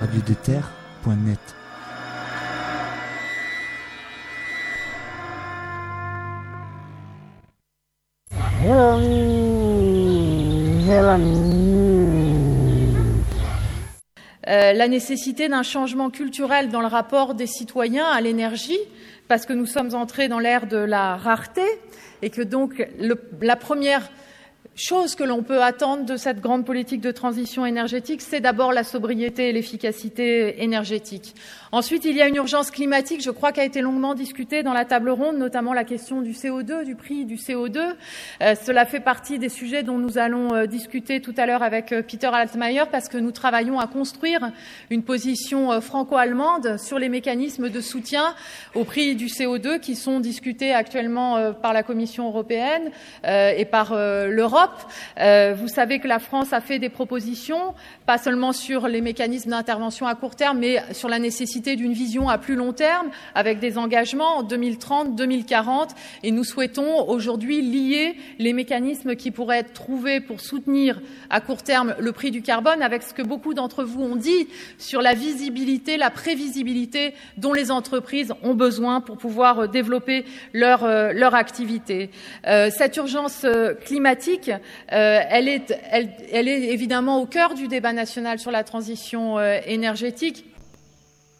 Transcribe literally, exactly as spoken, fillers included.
radio des terres point net. Euh, la nécessité d'un changement culturel dans le rapport des citoyens à l'énergie, parce que nous sommes entrés dans l'ère de la rareté et que donc le, la première chose que l'on peut attendre de cette grande politique de transition énergétique, c'est d'abord la sobriété et l'efficacité énergétique. Ensuite, il y a une urgence climatique, je crois, qui a été longuement discutée dans la table ronde, notamment la question du C O deux, du prix du C O deux. Euh, cela fait partie des sujets dont nous allons euh, discuter tout à l'heure avec euh, Peter Altmaier, parce que nous travaillons à construire une position euh, franco-allemande sur les mécanismes de soutien au prix du C O deux qui sont discutés actuellement euh, par la Commission européenne euh, et par euh, l'Europe. Euh, vous savez que la France a fait des propositions, pas seulement sur les mécanismes d'intervention à court terme, mais sur la nécessité d'une vision à plus long terme, avec des engagements en deux mille trente, deux mille quarante, et nous souhaitons aujourd'hui lier les mécanismes qui pourraient être trouvés pour soutenir à court terme le prix du carbone avec ce que beaucoup d'entre vous ont dit sur la visibilité, la prévisibilité dont les entreprises ont besoin pour pouvoir développer leur, euh, leur activité. Euh, cette urgence climatique, euh, elle est, elle, elle est évidemment au cœur du débat national sur la transition euh, énergétique.